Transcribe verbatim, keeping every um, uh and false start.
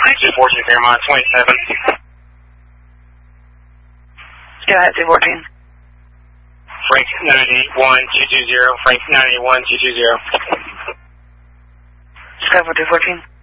two fourteen Fairmont, twenty-seven. Go ahead, two fourteen. Frank nine eight one two two zero, Frank nine eight one two two zero. Sky for two fourteen.